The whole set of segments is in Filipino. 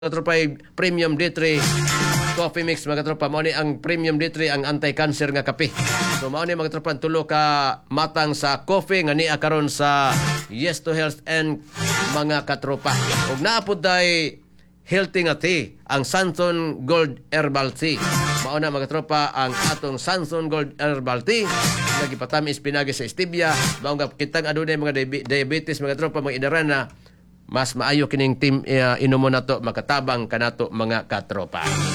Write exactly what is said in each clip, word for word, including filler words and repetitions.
mga tropa ay Premium D three Coffee Mix mga tropa. Mao ni ang Premium D three ang anti-cancer nga kape. So mao ni mga tropa tulo ka matang sa coffee nga niya karon sa Yes to Health and mga katropa. Ug naapod day healthy nga tea, ang Sanson Gold Herbal Tea. Mao na mga tropa ang atong Sanson Gold Herbal Tea nga gipatamis pinagi sa stevia. Mao nga kitang adunay mga diabetes mga tropa mga idaran na mas maayo kining team uh, inumon nato makatabang kanato mga katropa.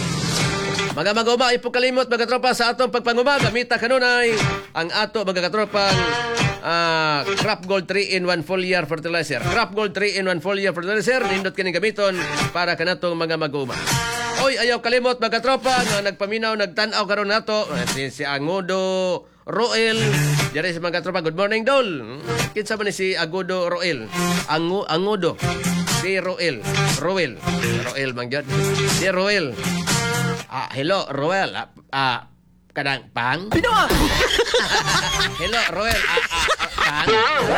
Mga maguma ipukalimot mga tropa sa atong pagpanguma gamita kanunay ang ato mga katropang uh, Crop Gold three in one foliar fertilizer. Crop Gold three in one foliar fertilizer nindot kining gamiton para kanatong mga maguma. Oy, ayaw kalimot mga tropa nga nagpaminaw nagtan-aw karon nato si, si Angudo Roel. Dere sa mga tropa, good morning Dol. Kinsa man ni si Agudo Roel? Angu Angudo. Si Roel. Roel. Roel man gyud. Si Roel. Ah, hello Roel. Ah, ah kadang pang. Pinoa. Hello Roel. Ah, ah, pang.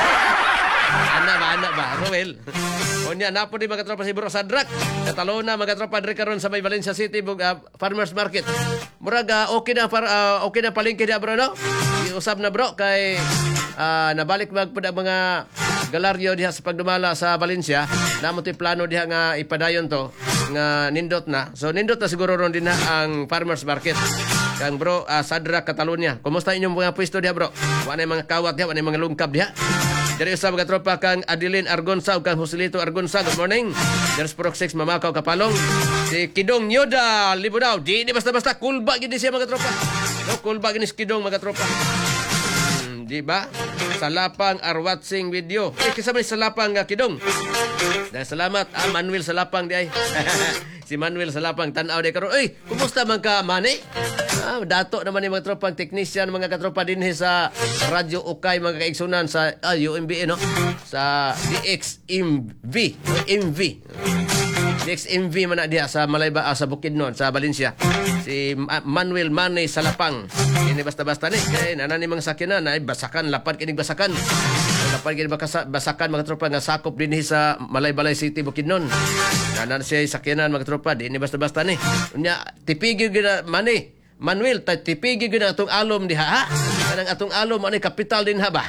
Ana ba, ana ba, Roel? Onya napo di mga tropa si Bro Sadrak. Katalona mga tropa diri karon sa may Valencia City uh, Farmers Market. Murag uh, okay na para uh, okay na palengke dia bro no. Iusab na bro kay uh, nabalik magpud mga galaryo diha sa pagdumala sa Valencia. Namo ti plano diha nga ipadayon to nga nindot na. So nindot na siguro ron din na ang Farmers Market. Kang bro uh, Sadrak Catalonia. Kumusta inyong mga pwesto diha bro? Wa na mga kawat diha, wa na mga lungkab diha. Dari sa mga tropa kang Adeline Argonsa ug kang Joselito Argonsa. Good morning. There's Prox six Mamakaw Kapalong. Si Kidong Yoda libo daw. Di di basta-basta kulba gid siya mga tropa. No, kulba gid ni Kidong mga tropa. Hmm, di ba? Salapang are watching video. Eh kisa man Salapang nga Kidong. Dahil salamat ah, Manuel Salapang di ay. Si Manuel Salapang tan-aw di karon. Oy, kumusta man ka Mani? Ah, dato naman ni mga tropang technician, mga katropa din sa Radyo Ukay, mga kaigsunan sa ah, U M B, no? Sa D X M V. M V. D X M V man na diha sa Malayba, ah, sa Bukidnon, sa Valencia. Si Manuel Manny Salapang. Ini basta-basta ni. Kaya nanan ni mga sakyanan, ay basakan, lapad kinig basakan. Lapad kinig basakan, mga tropa nga sakop din sa Malaybalay City, Bukidnon. Nanan siya sakyanan, mga tropa, di ini basta-basta ni. Unya, tipigil gina, Manny. Manuel, tipigi gina atong alom diha ha? Kanang atong alom ano kapital din ha ba?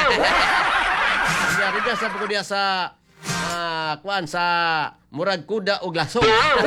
Diya rin sa buko diya sa uh, kuan sa murag kuda og laso.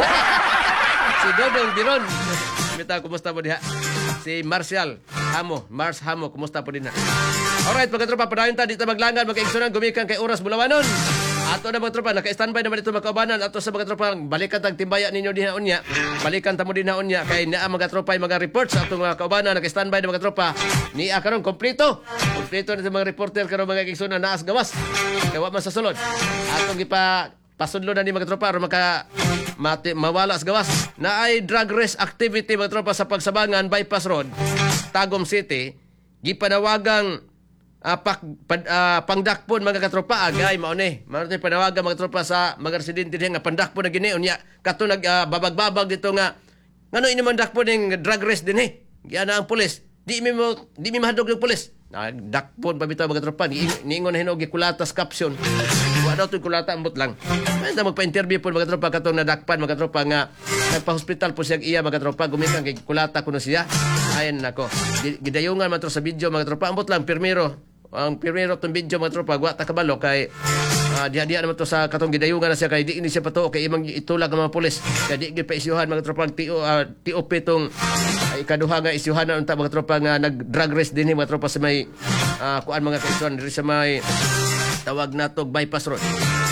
Si Dodong Diron. Mita kumusta po diha? Si Marcial Hamo, Mars Hamo, kumusta po din ha? Alright, mga tropa, padayon ta dito maglangan, magkaigsunan, gumikan kay oras bulawanon. Ato na mga tropa, naka-standby naman dito makaubanan. Ato sa mga tropa, balikan tag timbaya ninyo din unya. Balikan tamo din unya kay naa mga tropa ay mga reports sa atong mga kaubanan, naka-standby na mga tropa. Niya karon kompleto. Kompleto na mga reporter karon mga igsunan naas gawas. Kay wa man sa sulod. Atong gipa pasudlo na ni mga tropa aron maka mati, mawala sa gawas. Na ay drug race activity mga tropa sa Pagsabangan Bypass Road, Tagum City. Gipanawagang Uh, pak, pad, uh, pangdakpon mga katropa agay mao ni mao tay panawagan mga tropa sa mga residente diha nga pandakpon na gini unya kato nag uh, babag-babag dito nga ngano ini man dakpon ning drug race dinhi giana ang pulis di mi mo di mi mahadlok ng pulis nagdakpon pa bitaw mga tropa niingon na hinog gikulatas caption wa daw to kulata ambot lang anda magpa-interview po mga tropa katong nadakpan mga tropa nga nagpa-hospital po siya iya mga tropa gumikan kay kulata kuno siya ayon nako gidayungan man to sa video mga tropa ambot lang pirmero ang primero tong video mga tropa wa ta kabalo kay uh, diha-diha naman to sa katong gidayungan na siya kay di ini siya pato kay imang itulag ang mga pulis kay di gyud pa isyuhan mga tropa T O P tong ay kaduha nga isyuhan na unta mga tropa nga nag drug race dinhi mga tropa sa may uh, kuan mga kaisuan diri sa may tawag natog bypass road.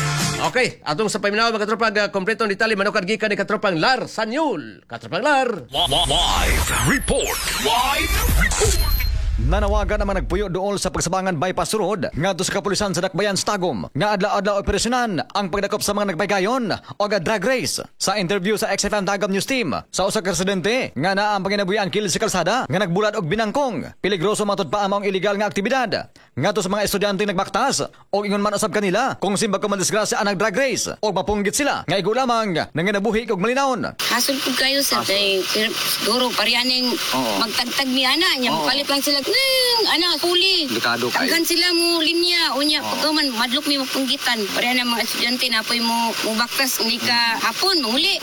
Okay, atong sa paminaw mga tropa nga kompletong detalye manukad gikan ni katropang Lar Sanyul. Katropang Lar. Live report. Live report. Nanawagan naman nagpuyo dool sa Pagsabangan Bypass Road ngadto sa kapulisan sa Dakbayan sa Tagum nga adlaw-adlaw operasyonan ang pagdakop sa mga nagbaygayon o drag race. Sa interview sa X F M Tagum News Team sa usa ka residente nga naa ang panginabuhian kilid sa kalsada nga nagbulad og binangkong peligroso matod pa among illegal nga aktibidad ngadto sa mga estudyante nagbaktas o ingon man usab kanila kung simbag ka man disgrasya ang drag race o mapunggit sila nga igo lamang nanginabuhi og malinawon. Hasol pud kayo sa tay siguro parianing magtagtag ni ana nya palit lang sila Ning, ana, puli. Delikado kayo. Tangkan sila mo linya. Unya, pagkaman, madlok mi mapunggitan. Pareha na mga estudyante na apoy mo, mo baktas, ni ka hapon, manguli.